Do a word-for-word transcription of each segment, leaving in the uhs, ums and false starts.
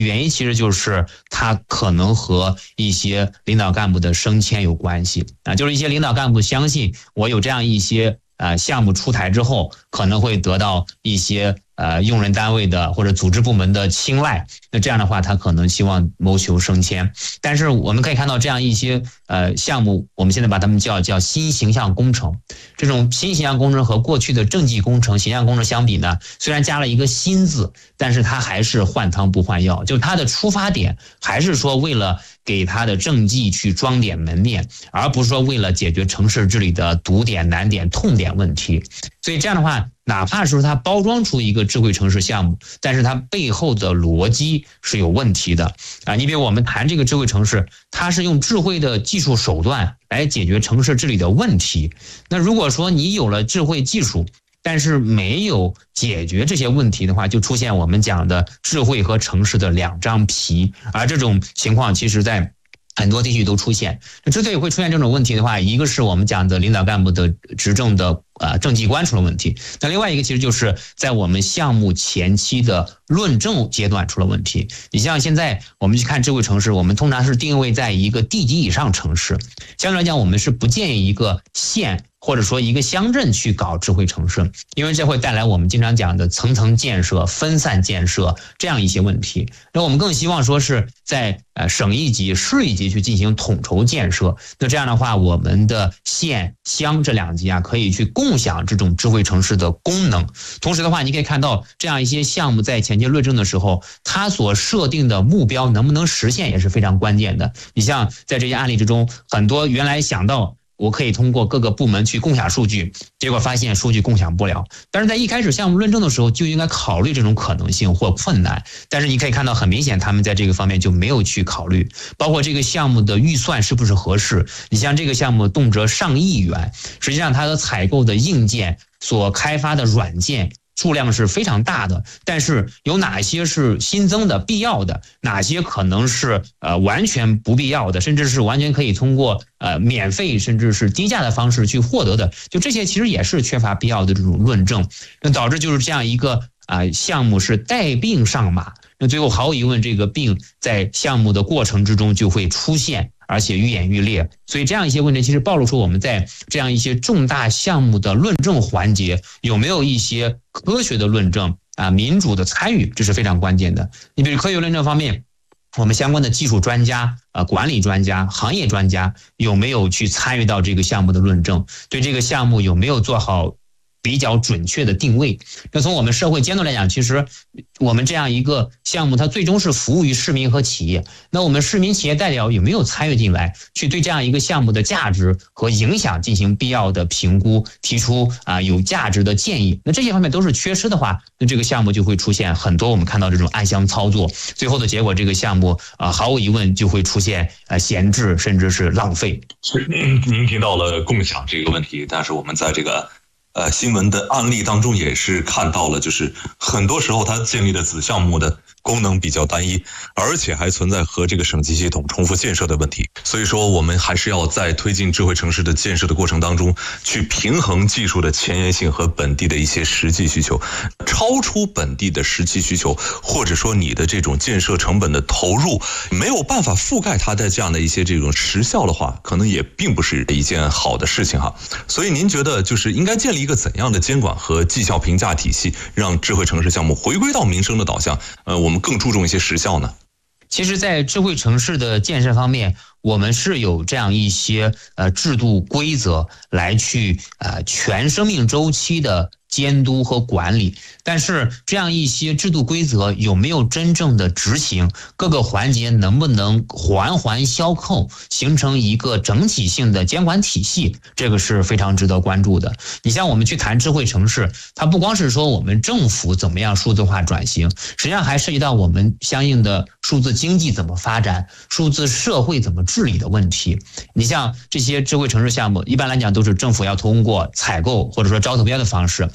原因其实就是它可能和一些领导干部的升迁有关系啊，就是一些领导干部相信我有这样一些呃项目出台之后，可能会得到一些呃用人单位的或者组织部门的青睐，那这样的话他可能希望谋求升迁。但是我们可以看到这样一些呃项目，我们现在把它们叫叫新形象工程。这种新形象工程和过去的政绩工程、形象工程相比呢，虽然加了一个新字，但是它还是换汤不换药，就它的出发点还是说为了给他的政绩去装点门面，而不是说为了解决城市治理的堵点、难点、痛点问题。所以这样的话，哪怕是说它包装出一个智慧城市项目，但是它背后的逻辑是有问题的啊！你比如我们谈这个智慧城市，它是用智慧的技术手段来解决城市治理的问题。那如果说你有了智慧技术，但是没有解决这些问题的话，就出现我们讲的智慧和城市的两张皮，而这种情况其实在很多地区都出现。那之所以会出现这种问题的话，一个是我们讲的领导干部的执政的呃政绩观出了问题，那另外一个其实就是在我们项目前期的论证阶段出了问题。你像现在我们去看智慧城市，我们通常是定位在一个地级以上城市，相对来讲我们是不建议一个县或者说一个乡镇去搞智慧城市，因为这会带来我们经常讲的层层建设、分散建设这样一些问题。那我们更希望说是在呃省一级、市一级去进行统筹建设。那这样的话，我们的县、乡这两级啊，可以去共享这种智慧城市的功能。同时的话，你可以看到这样一些项目在前期论证的时候，它所设定的目标能不能实现也是非常关键的。你像在这些案例之中，很多原来想到我可以通过各个部门去共享数据，结果发现数据共享不了。但是在一开始项目论证的时候就应该考虑这种可能性或困难，但是你可以看到很明显他们在这个方面就没有去考虑，包括这个项目的预算是不是合适。你像这个项目动辄上亿元，实际上它的采购的硬件所开发的软件数量是非常大的，但是有哪些是新增的必要的，哪些可能是呃完全不必要的，甚至是完全可以通过呃免费甚至是低价的方式去获得的，就这些其实也是缺乏必要的这种论证，那导致就是这样一个啊、呃、项目是带病上马，那最后毫无疑问这个病在项目的过程之中就会出现，而且愈演愈烈。所以这样一些问题其实暴露出我们在这样一些重大项目的论证环节有没有一些科学的论证啊，民主的参与，这是非常关键的。你比如科学论证方面，我们相关的技术专家、呃管理专家、行业专家有没有去参与到这个项目的论证，对这个项目有没有做好比较准确的定位。那从我们社会监督来讲，其实我们这样一个项目它最终是服务于市民和企业，那我们市民企业代表有没有参与进来，去对这样一个项目的价值和影响进行必要的评估，提出啊有价值的建议。那这些方面都是缺失的话，那这个项目就会出现很多我们看到这种暗箱操作，最后的结果这个项目啊毫无疑问就会出现呃闲置甚至是浪费。 是您提到了共享这个问题，但是我们在这个呃，新闻的案例当中也是看到了，就是很多时候它建立的子项目的功能比较单一，而且还存在和这个省级系统重复建设的问题。所以说我们还是要在推进智慧城市的建设的过程当中，去平衡技术的前沿性和本地的一些实际需求。超出本地的实际需求，或者说你的这种建设成本的投入没有办法覆盖它的这样的一些这种实效的话，可能也并不是一件好的事情哈。所以您觉得就是应该建立一个怎样的监管和绩效评价体系，让智慧城市项目回归到民生的导向，呃，我们更注重一些实效呢？ 其实在智慧城市的建设方面，我们是有这样一些呃制度规则来去呃全生命周期的监督和管理，但是这样一些制度规则有没有真正的执行，各个环节能不能环环相扣，形成一个整体性的监管体系，这个是非常值得关注的。你像我们去谈智慧城市，它不光是说我们政府怎么样数字化转型，实际上还涉及到我们相应的数字经济怎么发展，数字社会怎么治理的问题。你像这些智慧城市项目，一般来讲都是政府要通过采购或者说招投标的方式，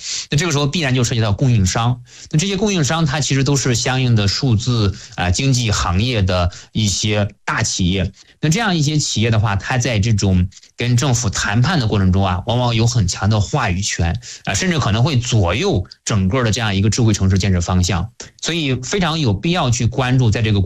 那这个时候必然就涉及到供应商。那这些供应商它其实都是相应的数字啊、呃、经济行业的一些大企业。那这样一些企业的话，它在这种跟政府谈判的过程中啊，往往有很强的话语权啊，甚至可能会左右整个的这样一个智慧城市建设方向。所以非常有必要去关注在这个